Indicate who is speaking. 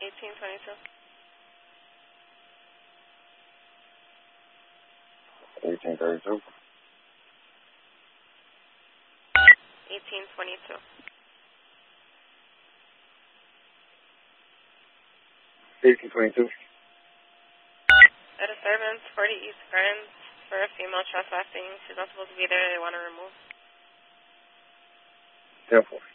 Speaker 1: 1822.
Speaker 2: 1832.
Speaker 1: 1822.
Speaker 2: 1822.
Speaker 1: A disturbance, 40 East Gardens, for a female trespassing. She's not supposed to be there. They want to remove.
Speaker 2: 10-4.